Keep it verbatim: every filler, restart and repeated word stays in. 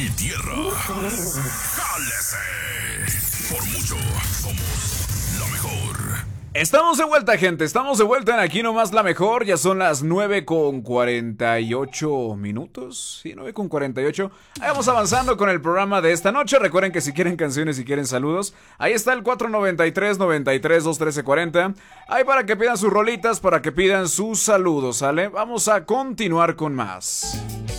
y tierra. ¡Jálese! Por mucho, somos la mejor. Estamos de vuelta, gente, estamos de vuelta en Aquí Nomás La Mejor. Ya son las nueve con cuarenta y ocho minutos. Sí, nueve con cuarenta y ocho. Ahí vamos avanzando con el programa de esta noche. Recuerden que si quieren canciones, si quieren saludos, ahí está el cuatro noventa y tres, noventa y tres, dos trece, cuarenta. Ahí para que pidan sus rolitas, para que pidan sus saludos, ¿sale? Vamos a continuar con más.